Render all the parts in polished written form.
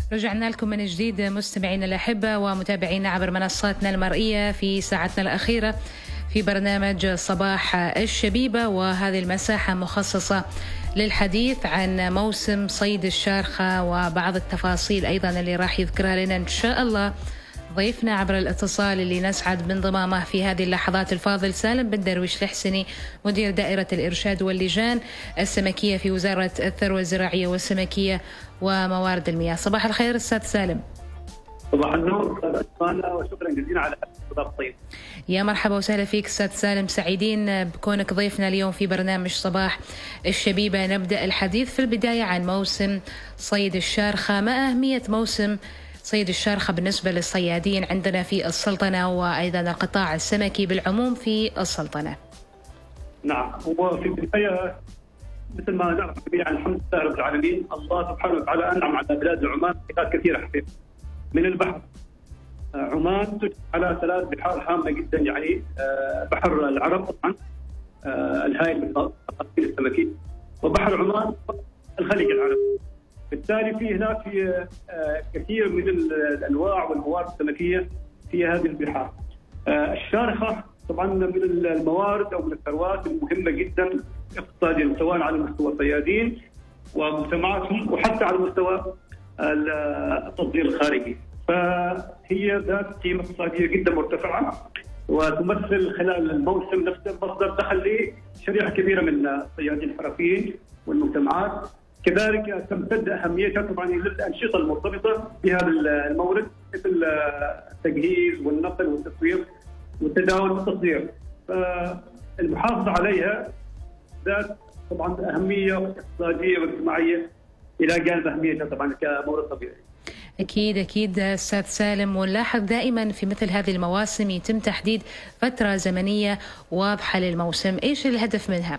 رجعنا لكم من جديد مستمعينا الأحبة ومتابعينا عبر منصاتنا المرئية في ساعتنا الأخيرة في برنامج صباح الشبيبة، وهذه المساحة مخصصة للحديث عن موسم صيد الشارخة وبعض التفاصيل أيضا اللي راح يذكرها لنا إن شاء الله ضيفنا عبر الاتصال اللي نسعد بانضمامه في هذه اللحظات، الفاضل سالم بن درويش الحسني، مدير دائرة الإرشاد واللجان السمكية في وزارة الثروة الزراعية والسمكية وموارد المياه. صباح الخير أستاذ سالم. صباح النور وشكرا جزيلا على الاستضافة الطيب. يا مرحبا وسهلا فيك أستاذ سالم، سعيدين بكونك ضيفنا اليوم في برنامج صباح الشبيبة. نبدأ الحديث في البداية عن موسم صيد الشارخة. ما أهمية موسم صيد الشارخة بالنسبة للصيادين عندنا في السلطنة وأيضا القطاع السمكي بالعموم في السلطنة؟ نعم، هو في البداية مثل ما نعرف جميعا الحمد لله رب العالمين، الله سبحانه وتعالى أنعم على بلاد عمان بحاجات كثيرة حقيقة من البحر. عمان تشتغل على 3 بحار هامة جدا، يعني بحر العرب طبعا الهائل بالتفاصيل السمكية، وبحر عمان الخليج العربي. بالتالي في هناك في كثير من الانواع والموارد السمكيه في هذه البحار. الشارخه طبعا من الموارد او من الثروات المهمه جدا اقتصاديا، سواء على مستوى الصيادين ومجتمعاتهم وحتى على مستوى التصدير الخارجي، فهي ذات قيمه اقتصاديه جدا مرتفعه، وتمثل خلال الموسم نفسه مصدر دخل لشريحه كبيره من الصيادين الحرفيين والمجتمعات. كذلك تمتد اهميتها طبعا للانشطه المرتبطه بهذا المورد، مثل التجهيز والنقل والتسويق والتداول والتصدير، فالمحافظه عليها ذات طبعا اهميه اقتصاديه واجتماعيه الى جانب اهميتها طبعا كمورد طبيعي. أكيد أستاذ سالم، ونلاحظ دائما في مثل هذه المواسم يتم تحديد فترة زمنية واضحة للموسم، إيش الهدف منها؟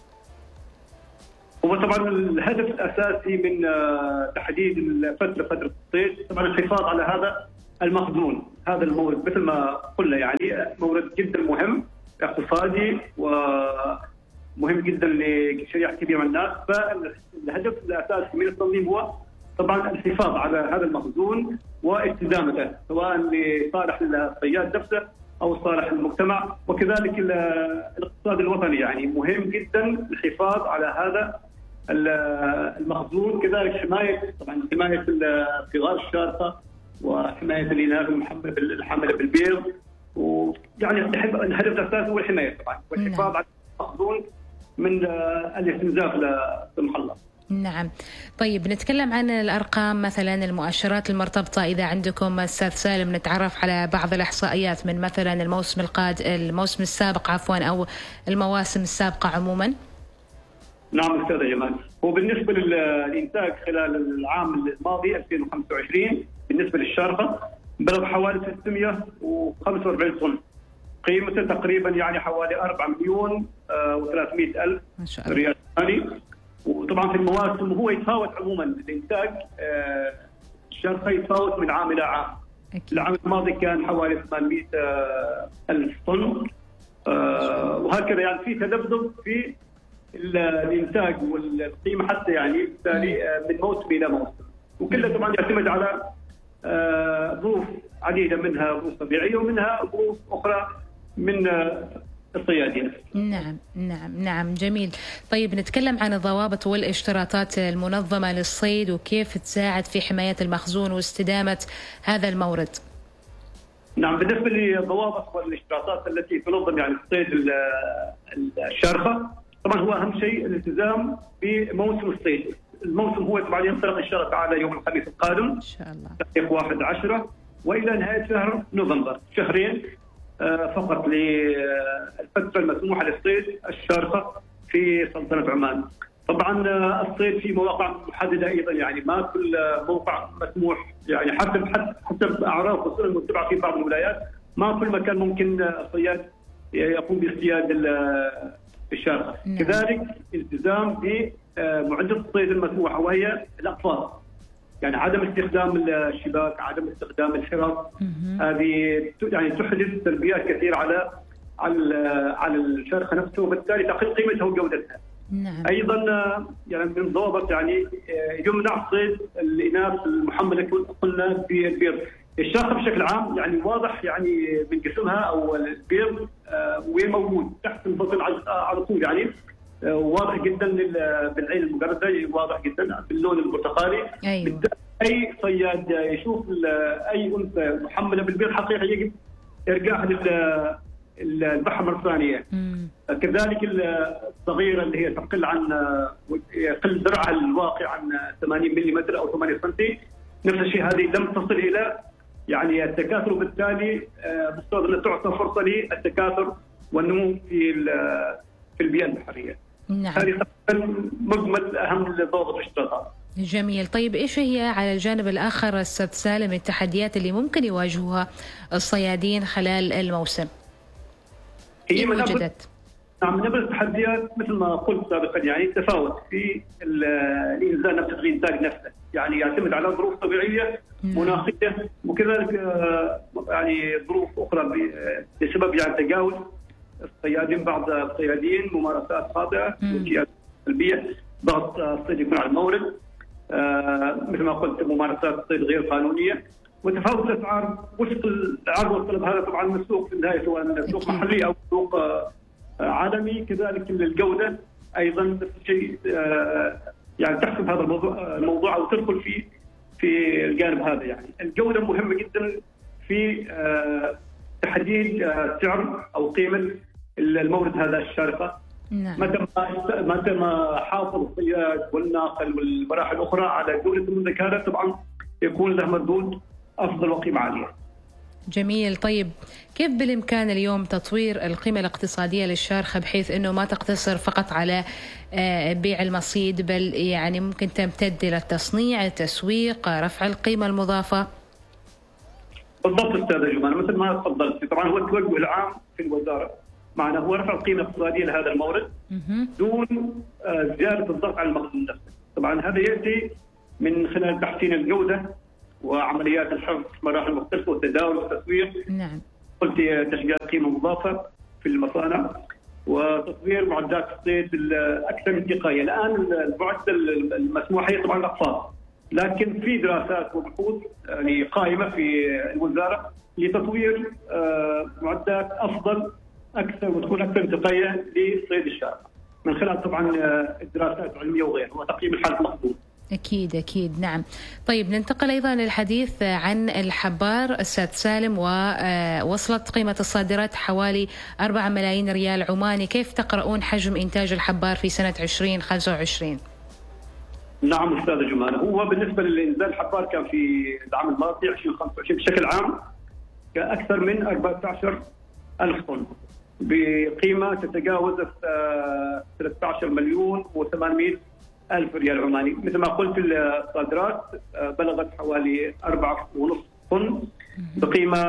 هو طبعا الهدف الاساسي من تحديد فتره الصيد طبعا الحفاظ على هذا المخزون، هذا المورد مثل ما قلنا يعني مورد جدا مهم اقتصادي ومهم جدا لشريحه كبيره من الناس. فالهدف الاساسي من التنظيم هو طبعا الحفاظ على هذا المخزون واستدامته، سواء لصالح الصياد نفسه او صالح المجتمع، وكذلك الاقتصاد الوطني. يعني مهم جدا الحفاظ على هذا المخزون، كذلك حمايه صغار الشارخه وحمايه الاناث الحامله بالبيض، ويعني الهدف الاساسي هو الحمايه طبعا والحفاظ على المخزون من الاستنزاف لا سمح الله. نعم، طيب نتكلم عن الأرقام مثلا المؤشرات المرتبطة إذا عندكم أستاذ سالم، نتعرف على بعض الإحصائيات من مثلا الموسم السابق أو المواسم السابقة عموما. نعم أستاذ جمال، هو بالنسبة للإنتاج خلال العام الماضي 2025 بالنسبة للشارخة بلغ حوالي 645 طن، قيمته تقريبا يعني حوالي 4 مليون و300 ألف ريال ثاني. وطبعا في المواسم هو يتفاوت عموما الإنتاج، الشارخة يتفاوت من عام إلى عام. العام الماضي كان حوالي 800 ألف طن، وهكذا يعني في تذبذب في الانتاج والقيمه حتى يعني بالتالي من موسم الى موسم، وكله طبعا يعتمد على ظروف عديده، منها ظروف طبيعيه ومنها ظروف اخرى من الصيادين. نعم جميل. طيب نتكلم عن الضوابط والاشتراطات المنظمه للصيد وكيف تساعد في حمايه المخزون واستدامه هذا المورد. نعم، بالنسبه للضوابط والاشتراطات التي تنظم يعني صيد الشارخه، طبعا هو اهم شيء الالتزام بموسم الصيد. الموسم هو طبعا ينطلق ان شاء الله تعالى يوم الخميس القادم ان شاء الله تاريخ 1/10 والى نهايه شهر نوفمبر، شهرين فقط للفتره المسموحه للصيد الشارخه في سلطنه عمان. طبعا الصيد في مواقع محدده ايضا، يعني ما كل موقع مسموح، يعني حسب اعراف الصيد المتبعه في بعض الولايات ما كل مكان ممكن الصياد يقوم باصطياد الشارخة. كذلك التزام بمعدة الصيد المسموحة وهي الأقفاص، يعني عدم استخدام الشباك، عدم استخدام الحرص، هذه يعني تحدث سلبيات كثيرة على الشارخة نفسه، وبالتالي تقل قيمتها وجودتها. نعم. ايضا يعني من الضوابط يعني يمنع صيد الاناث المحمله قلنا بالبيض. الشاخه بشكل عام يعني واضح يعني من جسمها او البيض وين موجود تحت البطن على طول، يعني واضح جدا بالعين المجرده، واضح جدا باللون البرتقالي. أيوة. اي صياد يشوف اي انثى محمله بالبيض حقيقه يجب ارجاعها للبحر مره ثانيه. كذلك الصغيره اللي هي تقل عن يقل درعها الواقع عن 80 ملم او 8 سم، نفس الشيء هذه لم تصل الى يعني التكاثر، وبالتالي بصدد ان تعطى فرصه للتكاثر والنمو في البيئه البحريه. نعم. هذه مجمل اهم الضوابط والاشتراطات. جميل. طيب ايش هي على الجانب الاخر استاذ سالم التحديات اللي ممكن يواجهوها الصيادين خلال الموسم؟ هي من وجدت. نعم، من ابرز التحديات مثل ما قلت سابقا يعني التفاوت في الانزال نفسه، في الانتاج نفسه، يعني يعتمد على ظروف طبيعيه مناخيه، وكذلك يعني ظروف اخرى بسبب يعني تجاوز الصيادين، بعض الصيادين ممارسات خاطئه وسياسات سلبيه، ضغط الصيد يكون على المورد، مثل ما قلت ممارسات الصيد غير قانونيه، وتفاوت الاسعار وفق العرض والطلب. هذا طبعا مسوق في النهايه سواء سوق محلي او سوق عالمي. كذلك الجوده ايضا نفس الشيء، يعني تحسب هذا الموضوع او تدخل في الجانب هذا. يعني الجوده مهمه جدا في تحديد سعر او قيمه المورد هذا الشارقه. نعم. متى ما حافظ الصياد والناقل والمراحل الاخرى على جوده المنتج هذا، طبعا يكون له مردود افضل وقيمه عاليه. جميل. طيب كيف بالإمكان اليوم تطوير القيمة الاقتصادية للشارخة بحيث أنه ما تقتصر فقط على بيع المصيد، بل يعني ممكن تمتد إلى التصنيع، التسويق، رفع القيمة المضافة؟ بالضبط أستاذ جمال، مثل ما تفضلت، طبعا هو التوجه العام في الوزارة معنا هو رفع القيمة الاقتصادية لهذا المورد دون زيادة الضغط على المخزون نفسه. طبعا هذا يأتي من خلال تحسين الجودة وعمليات الحفظ مراحل مختلفة والتداول والتسويق. نعم. قلت تشجيع قيمة مضافة في المصانع وتطوير معدات الصيد الأكثر انتقائية. الآن المعدل المسموح هي طبعا الأقفاص، لكن في دراسات وبحوث يعني قائمة في الوزارة لتطوير معدات أفضل أكثر وتكون أكثر انتقائية لصيد الشارقة من خلال طبعا الدراسات العلمية وغيرها وتقييم الحالة المخزون. أكيد أكيد. نعم. طيب ننتقل أيضا للحديث عن الحبار أستاذ سالم، ووصلت قيمة الصادرات حوالي 4 ملايين ريال عماني. كيف تقرؤون حجم إنتاج الحبار في سنة 2025؟ نعم أستاذ جمال، هو بالنسبة للإنزال الحبار كان في العام الماضي 2025 بشكل عام أكثر من 14,000 طن بقيمة تتجاوز 13 مليون و800 ألف ريال عماني. مثل ما قلت الصادرات بلغت حوالي 4.5 طن بقيمة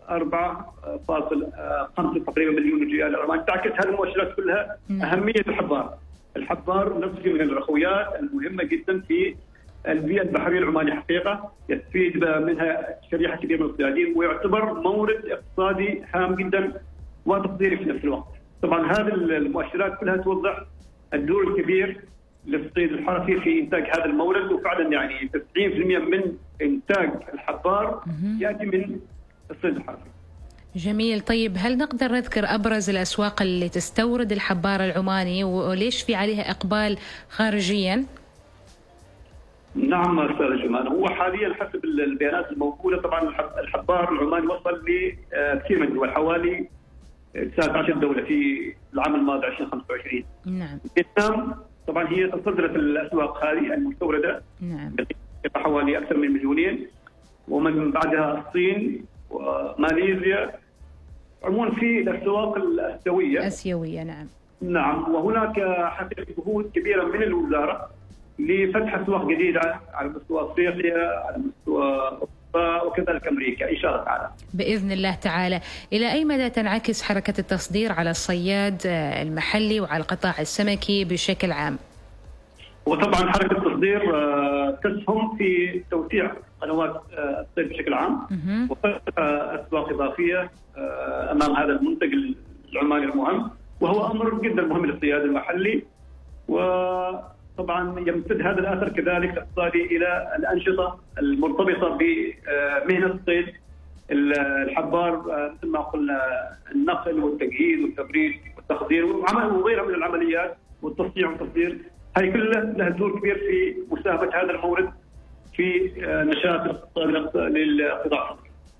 4.5 تقريبا مليون ريال عماني. تعكس هذه المؤشرات كلها أهمية الحبار. الحبار نفسه من الأخويات المهمة جدا في البيئة البحرية العمانية، حقيقة يستفيد منها شريحة كبيرة من الصيادين، ويعتبر مورد اقتصادي هام جدا وتقديري في نفس الوقت. طبعا هذه المؤشرات كلها توضح الدور الكبير للصيد الحرفي في إنتاج هذا المورد، وفعلا يعني 90% من إنتاج الحبار يأتي من الصيد الحرفي. جميل. طيب هل نقدر نذكر أبرز الأسواق اللي تستورد الحبار العماني وليش في عليها إقبال خارجيا؟ نعم أستاذ جمال، هو حاليا حسب البيانات الموجودة طبعا الحبار العماني وصل لكثير من الدول، حوالي 19 دولة في العام الماضي 2025. نعم. فيتنام طبعا هي تصدرت الأسواق هذه المستوردة. نعم. حوالي أكثر من 2 مليون، ومن بعدها الصين وماليزيا، عموما في الأسواق الآسيوية. نعم. نعم. وهناك حقيقة جهود كبيرة من الوزارة لفتح أسواق جديدة على مستوى أفريقيا، على مستوى أوروبا، وكذلك أمريكا إن شاء الله تعالى. بإذن الله تعالى. إلى أي مدى تنعكس حركة التصدير على الصياد المحلي وعلى القطاع السمكي بشكل عام؟ وطبعا حركة التصدير تسهم في توسيع قنوات الصيد بشكل عام وفتح أسواق إضافية أمام هذا المنتج العماني المهم، وهو أمر جدا مهم للصياد المحلي وطبعا يمتد هذا الاثر كذلك الاقتصادي الى الانشطه المرتبطه بمهنه الصيد الحبار، مثل ما قلنا النقل والتجهيز والتبريد والتخدير وغيرها من العمليات والتصنيع والتصدير. هي كلها لها دور كبير في مساهمه هذا المورد في نشاط الاقتصاد للقطاع.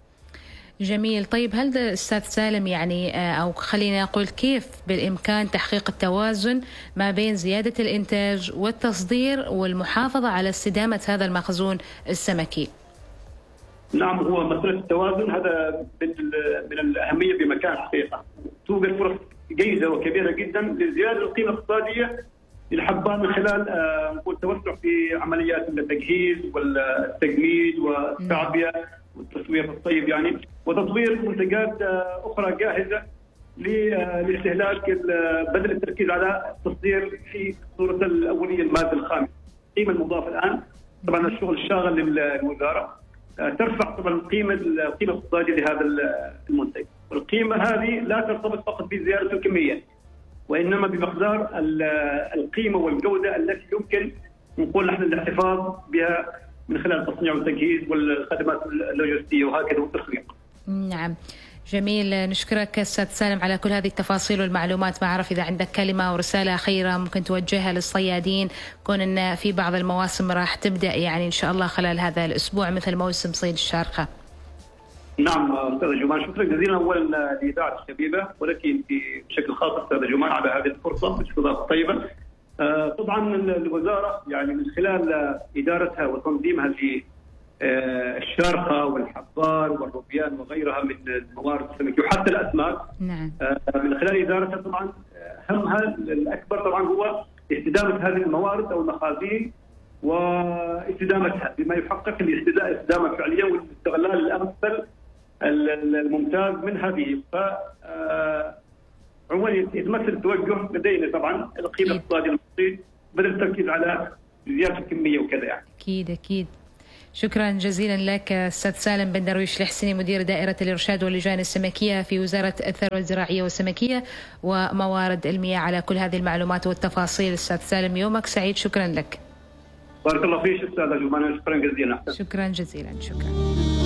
جميل. طيب هل أستاذ سالم يعني أو خلينا نقول كيف بالإمكان تحقيق التوازن ما بين زيادة الإنتاج والتصدير والمحافظة على استدامة هذا المخزون السمكي؟ نعم، هو مسألة التوازن هذا من الأهمية بمكان حقيقة. توجد فرص جيدة وكبيرة جدا لزيادة القيمة الاقتصادية للحبار من خلال التوسع في عمليات التجهيز والتجميد والتعبئة والتسوية في الصيف يعني، وتطوير منتجات أخرى جاهزة لاستهلاك بدل التركيز على التصدير في صورة الأولية المادة الخام. القيمة المضافة الآن طبعا الشغل الشاغل للوزارة ترفع طبعا القيمة الاقتصادية لهذا المنتج، والقيمة هذه لا ترتبط فقط بزيادة الكمية وإنما بمقدار القيمة والجودة التي يمكن نقول نحن الاحتفاظ بها من خلال التصنيع والتجهيز والخدمات اللوجستية وهكذا والتسويق. نعم، جميل. نشكرك أستاذ سالم على كل هذه التفاصيل والمعلومات. ما أعرف إذا عندك كلمة أو رسالة أخيرة ممكن توجهها للصيادين، كون أن في بعض المواسم راح تبدأ يعني إن شاء الله خلال هذا الأسبوع مثل موسم صيد الشارخة. نعم أستاذ جمان، شكرا جزيلا أولا لإذاعة الشبيبة ولكن بشكل خاص أستاذ جمان على هذه الفرصة والاستضافة الطيبة. طبعا الوزارة يعني من خلال إدارتها وتنظيمها للشارخة والحبار والروبيان وغيرها من الموارد السمكية وحتى الأسماك. نعم. من خلال إدارتها طبعا همها الأكبر طبعا هو استدامة هذه الموارد أو المخازين واستدامتها بما يحقق الاستدامة فعليا والاستغلال الأمثل الممتاز من هذه. عموما يتمثل التوجه لدينا طبعا القيمه الاقتصاديه للمصيد بدل التركيز على زياده الكميه وكذا يعني. اكيد. شكرا جزيلا لك استاذ سالم بن درويش الحسني، مدير دائره الارشاد واللجان السمكيه في وزاره الثروه الزراعيه والسمكيه وموارد المياه، على كل هذه المعلومات والتفاصيل. استاذ سالم يومك سعيد، شكرا لك. بارك الله فيك استاذ جمانة، شكرا جزيلا. شكرا جزيلا.